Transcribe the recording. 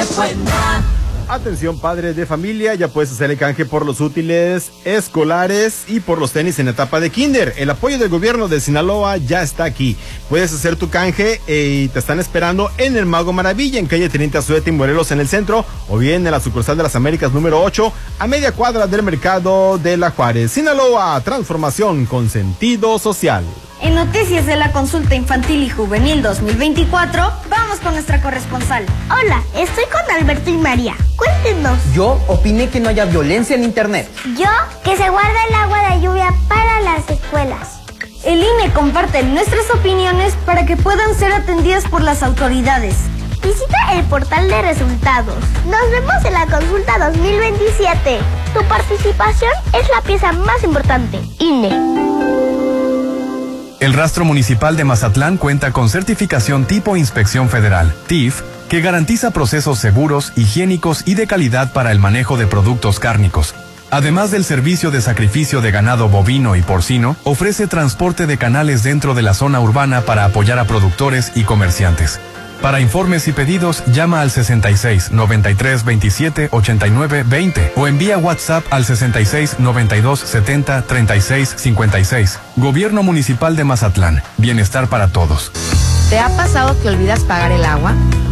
buena. Atención padres de familia, ya puedes hacer el canje por los útiles escolares y por los tenis en etapa de kinder. El apoyo del gobierno de Sinaloa ya está aquí. Puedes hacer tu canje y te están esperando en el Mago Maravilla, en calle Teniente Azuete y Morelos en el centro, o bien en la sucursal de las Américas número 8, a media cuadra del mercado de La Juárez. Sinaloa, transformación con sentido social. En noticias de la consulta infantil y juvenil 2024, vamos con nuestra corresponsal. Hola, estoy con Alberto y María. Cuéntenos. Yo opiné que no haya violencia en internet. Yo, que se guarda el agua de lluvia para las escuelas. El INE comparte nuestras opiniones para que puedan ser atendidas por las autoridades. Visita el portal de resultados. Nos vemos en la consulta 2027. Tu participación es la pieza más importante. INE. El Rastro Municipal de Mazatlán cuenta con certificación tipo Inspección Federal, TIF, que garantiza procesos seguros, higiénicos y de calidad para el manejo de productos cárnicos. Además del servicio de sacrificio de ganado bovino y porcino, ofrece transporte de canales dentro de la zona urbana para apoyar a productores y comerciantes. Para informes y pedidos, llama al 66 93 27 89 20 o envía WhatsApp al 66 92 70 36 56. Gobierno Municipal de Mazatlán. Bienestar para todos. ¿Te ha pasado que olvidas pagar el agua?